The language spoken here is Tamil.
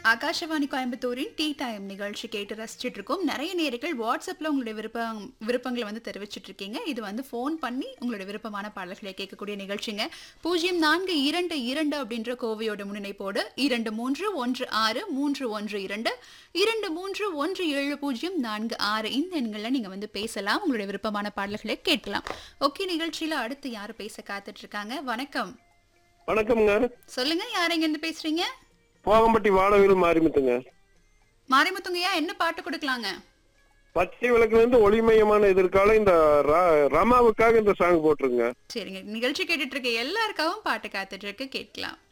ஆகாஷவாணி கோயம்புத்தூரின் டீ டைம் நிகழ்ச்சி கேட்டு ரசிச்சுட்டு இருக்கோம். நிறைய நேயர்கள் வாட்ஸ்அப்ல உங்களுடைய விருப்பங்களை வந்து தெரிவிச்சிட்டு இருக்கீங்க. இது வந்து ஃபோன் பண்ணி உங்களுடைய விருப்பமான பாடல்களை கேட்கக்கூடிய நிகழ்ச்சிங்க. 0422 அப்படின்ற கோவையோட முன்னிணைப்போடு 23163112 231704 இந்த எண்களில் நீங்க வந்து பேசலாம். உங்களுடைய விருப்பமான பாடல்களை கேட்கலாம். ஓகே, நிகழ்ச்சியில அடுத்து யாரு பேச காத்துட்டு இருக்காங்க? வணக்கம். வணக்கம்ங்க. சொல்லுங்க, யார் எங்க இருந்து பேசுறீங்க? போகம்பட்டி வானவில் மாரிமுத்துங்க. மாரிமுத்துங்கய்யா, என்ன பாட்டு கொடுக்கலாங்க? பச்சை விளக்குல இருந்து ஒளிமயமான எதிர்காலம் இந்த ரமாவுக்காக இந்த சாங் போட்டுருங்க. சரிங்க, நிகழ்ச்சி கேட்டுட்டு இருக்க எல்லாருக்காகவும் பாட்டு காத்துட்டு இருக்கு, கேட்கலாம்.